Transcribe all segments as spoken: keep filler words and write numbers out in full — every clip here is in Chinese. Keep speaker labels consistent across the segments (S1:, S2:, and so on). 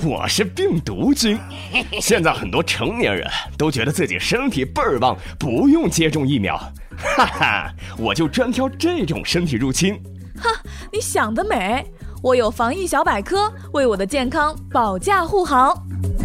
S1: 我是病毒菌。现在很多成年人都觉得自己身体倍儿棒，不用接种疫苗。哈哈，我就专挑这种身体入侵。
S2: 哈，你想得美！我有防疫小百科，为我的健康保驾护航。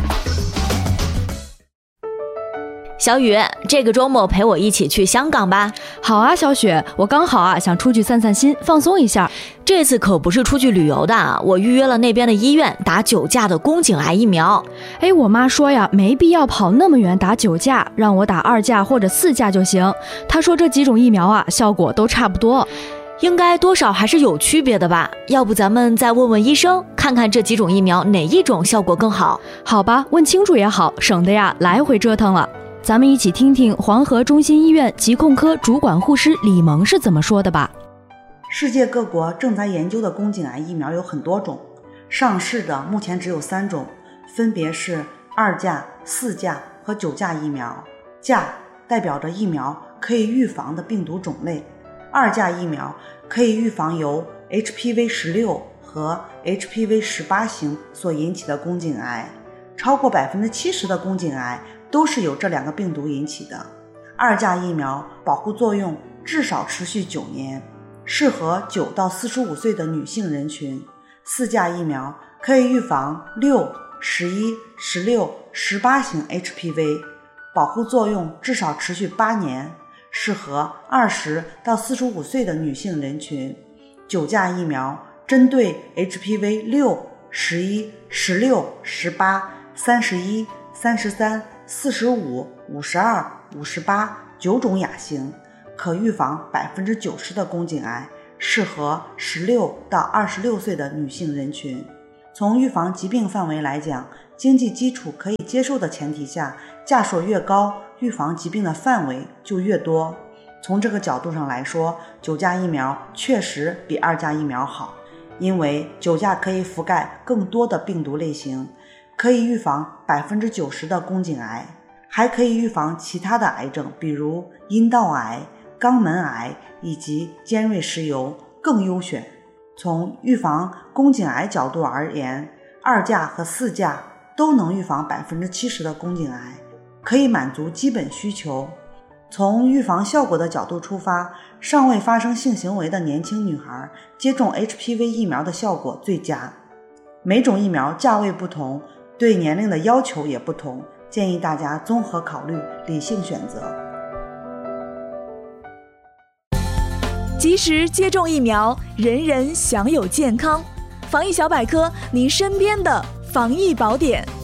S3: 小雨，这个周末陪我一起去香港吧。
S4: 好啊，小雪，我刚好啊想出去散散心，放松一下。
S3: 这次可不是出去旅游的，我预约了那边的医院打九价的宫颈癌疫苗。
S4: 哎，我妈说呀，没必要跑那么远打九价，让我打二价或者四价就行。她说这几种疫苗啊，效果都差不多。
S3: 应该多少还是有区别的吧？要不咱们再问问医生，看看这几种疫苗哪一种效果更好？
S4: 好吧，问清楚也好，省得呀来回折腾了。咱们一起听听黄河中心医院疾控科主管护士李萌是怎么说的吧。
S5: 世界各国正在研究的宫颈癌疫苗有很多种，上市的目前只有三种，分别是二价、四价和九价疫苗。价代表着疫苗可以预防的病毒种类，二价疫苗可以预防由 H P V 十六 和 H P V 十八 型所引起的宫颈癌，超过 百分之七十 的宫颈癌都是由这两个病毒引起的。二价疫苗保护作用至少持续九年，适合九到四十五岁的女性人群。四价疫苗可以预防六、十一、十六、十八型 H P V， 保护作用至少持续八年，适合二十到四十五岁的女性人群。九价疫苗针对 H P V 六、十一、十六、十八、三十一、三十三、四十五、五十二、五十八九种亚型，可预防 百分之九十 的宫颈癌，适合十六到二十六岁的女性人群。从预防疾病范围来讲，经济基础可以接受的前提下，价数越高，预防疾病的范围就越多。从这个角度上来说，九价疫苗确实比二价疫苗好，因为九价可以覆盖更多的病毒类型，可以预防 百分之九十 的宫颈癌，还可以预防其他的癌症，比如阴道癌、肛门癌以及尖锐湿疣，更优选。从预防宫颈癌角度而言，二价和四价都能预防 百分之七十 的宫颈癌，可以满足基本需求。从预防效果的角度出发，尚未发生性行为的年轻女孩接种 H P V 疫苗的效果最佳。每种疫苗价位不同，对年龄的要求也不同，建议大家综合考虑，理性选择。
S2: 及时接种疫苗，人人享有健康。防疫小百科，您身边的防疫宝典。